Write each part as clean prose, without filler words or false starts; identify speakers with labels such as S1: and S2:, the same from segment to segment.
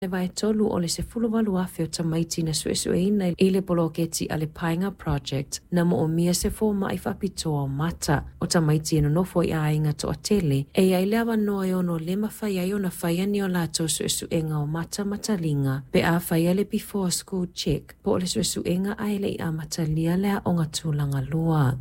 S1: Le vai tolu o le se fuluwalu afe o tamaiti na suesueina i le poloketi a le Painga Project na mo o mia se fo mai whapitoa o mata o tamaiti e no nofo i a inga to a tele e ai lewa noa e ono le mawhai ai o na whaiani o lato suesuenga o mata matalinga pe a whai le before school check po o le suesuenga ai le i a matalia lea o ngatulanga lua.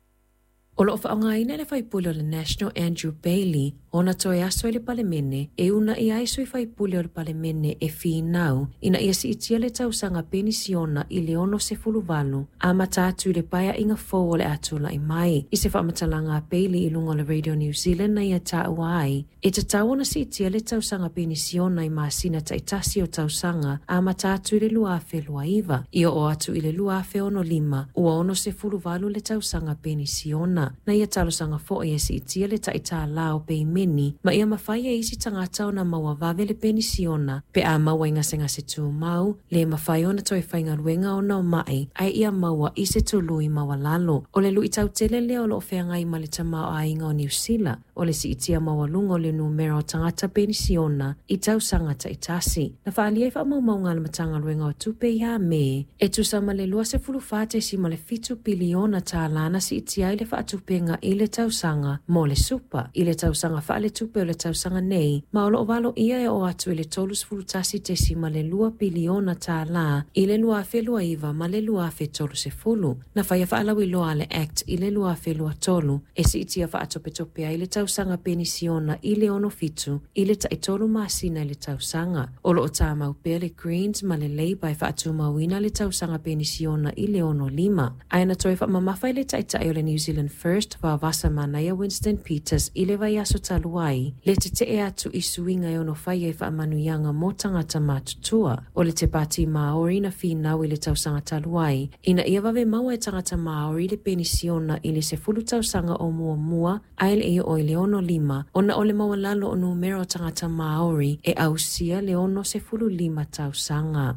S1: O lo whaongaina le whaipule o le National Andrew Bailey o na toi aso le palemene e una i aiso i whaipule o le palemene e whinau ina ia si itia le tausanga penisiona i le ono se fuluwalu a matatu le paia inga fō o le atula i mai. I se whamatalanga Bailey i lungo le Radio New Zealand na ia taua ai e te tau na si itia le tausanga penisiona i maasina taitasi o tausanga a matatu i le luafe luaiva i o atu i le luafe ono lima ua ono se fuluwalu le tausanga penisiona. Na ia talosanga fo e si itia le taita lao pe meni ma ia mawhai e isi tangata o na maua vave le penisiona pe a maua inga senga se tu mau le mawhai o na toi whainga ruenga o na o mai ai ia maua i se tulu i maua lalo o le lui tau tele leo lo whenga i ma le tamao a inga o New Zealand o le si itia maua lungo le numero tangata penisiona i tau sanga taitasi na whaalia i wha maunga le matanga ruenga o tupe i ha me e tu sama le lua se fulufate si ma le fitu piliona ta lana si itia i le wha penga i le tausanga mo le supa i le tausanga wha le tupe o le tausanga nei ma o lo walo ia e o atu i le tolus fulutasi te si ma le lua piliona ta la i le lua fe lua iwa ma le lua fe tolu se fulu na whaia wha alawi loa le act i le lua fe lua tolu e si itia wha atope topea i le tausanga penisiona i le ono fitu i le taitolu maasina i le tausanga o lo o ta maupea le Greens ma le Labour wha atu mawina le tausanga penisiona i le ono lima aina toi wha mamafa i le taitai o le New Zealand First va vasa manaya Winston Peters i le vai aso taluai. Le te e atu i suinga e ono whaia i wha manuianga mo tangata matutua. O le te pati Maori na whinau i le tausanga taluai. Ina ia vave maua e tangata Maori le penisiona i le se fulu tausanga o mua aile e o le ono lima. Ona o le maua lalo o numero tangata Maori e ausia le ono se fulu lima tausanga.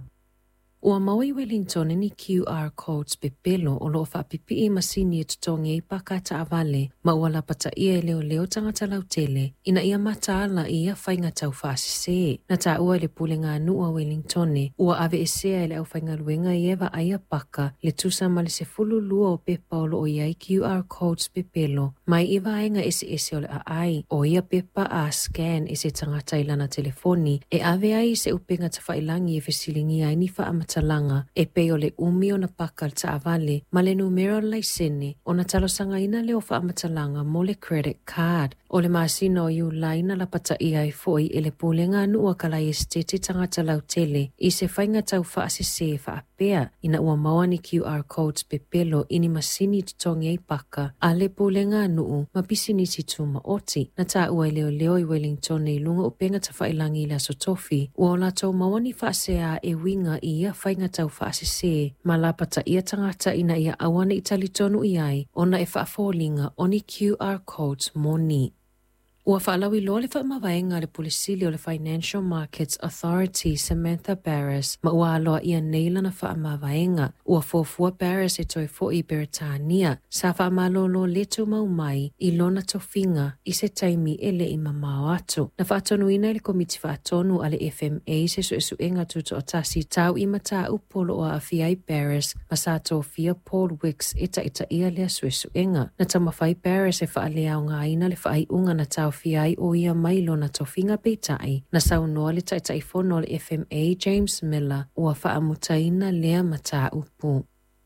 S1: Ua maui Wellington ni QR codes pe pelo o lo whapipi i masini e tutongi i pakata avale ma ua lapata ia e leo tangata lautele ina ia mataala ia whainga tau whaasise. Na ta ua le pule ngā nua Wellington ua ave e sea le au whainga luenga i ewa aia paka le tusa ma le se fulu lua o pepa o lo o iai QR codes pe pelo mai iwa ainga ese o le ai o ia pepa a scan e se tangata ilana telefoni e ave ai se upenga ta whailangi e fesilingi ai ni wha talanga e peo le umi o na pakal ta avale ma le numero laisene o na talosanga ina le o whamatalanga mo le credit card o le masina o iu laina la pata ia i foi e le pulenga nua kalai estete tangata lautele i se whainga tau whaasese whaapea ina ua maua ni QR codes pe pelo ini masini tutongi ai paka a le pulenga nuu ma pisinisi tuma oti na ta ua i leo i Wellington i lunga upenga ta whailangi la sotofi ua o la tau maua ni whaasea e winga ia whainga tau whaasese ma la pata ia tangata ina ia awana i talitonu iai ona e whaafolinga o ni QR codes moni. Ua whaalawi loa le whaamawaenga le pulisili o le Financial Markets Authority Samantha Barris ma ua aloa ia neila na whaamawaenga. Ua fofua Barris e toi fo i Beretania sa whaamalolo letu maumai i lona tofinga i se taimi ele i mamao atu. Na whaatonuina le komiti whaatonu ale FMA se suesuenga tuto o tasi tau i mata upolo o awhiai Barris ma sa tofia Paul Wicks ita ia lea suesuenga. Na tamawhai Barris e whaaleao ngā ina le whaaiunga na tau fiai o ia mailo na tofinga peitai na saunoa le taitai fono le FMA James Miller ua whaamutaina lea mata upu.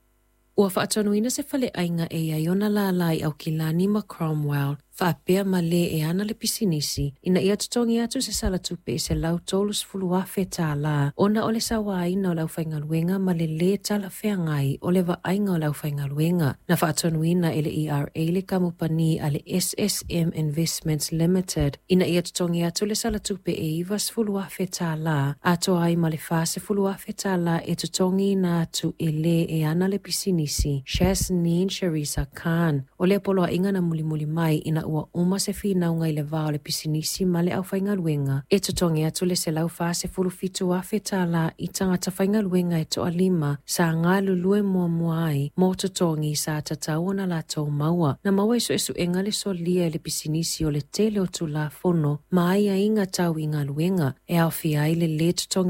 S1: Ua whaatonuina se whale ainga e aiona la lai au kilani ma Cromwell whaapea ma le e ana le pisinisi ina ia tutongi atu se salatupe se lau tolus fuluafe tā la ona o le sawaina o lau whaingaluenga ma le tala wheangai o le waainga o lau whaingaluenga na whaatonuina ele ERA le kamupani a le SSM Investments Limited ina ia tutongi atu le salatupe e ivas fuluafe tā la ato ai ma le fase fuluafe tā la e tutongi na atu ele e ana le pisinisi Shasneen Sharisa Khan o le poloa inga na mulimuli mai ina ua uma se whinaunga i le vao le pisinisi ma le au whaingaluenga e tutongi atu le se lau fase fulufitu afe tā la i tangata whaingaluenga e toa lima sa ngā lulue mua ai mo tutongi sa tatau na la tau maua na maua iso enga le solia le pisinisi o le tele o tu la fono ma ai a inga tau i ngā luenga e au fi ai le tutongi